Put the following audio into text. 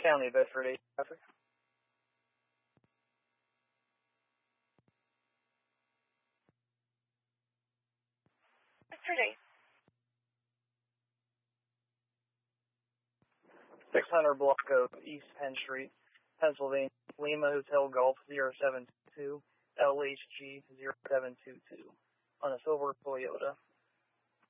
County Bedford 8 traffic. Bedford 8. 600 block of East Penn Street, Pennsylvania, Lima Hotel Golf 072, LHG 0722, on a silver Toyota.